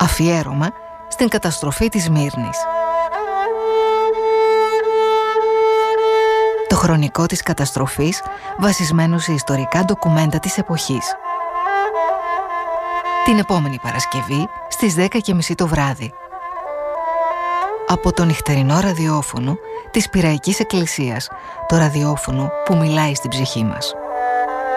Αφιέρωμα στην καταστροφή της Σμύρνης. Το χρονικό της καταστροφής βασισμένο σε ιστορικά ντοκουμέντα της εποχής. Την επόμενη Παρασκευή στις 10:30 το βράδυ. Από το νυχτερινό ραδιόφωνο της Πειραϊκής Εκκλησίας, το ραδιόφωνο που μιλάει στην ψυχή μας.